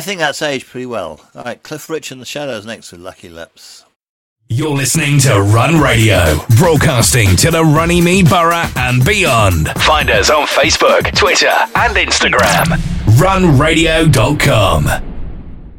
think that's aged pretty well. All right, Cliff Rich and the Shadows next with Lucky Lips. You're listening to Run Radio, broadcasting to the Runnymede Borough and beyond. Find us on Facebook, Twitter and Instagram. runradio.com.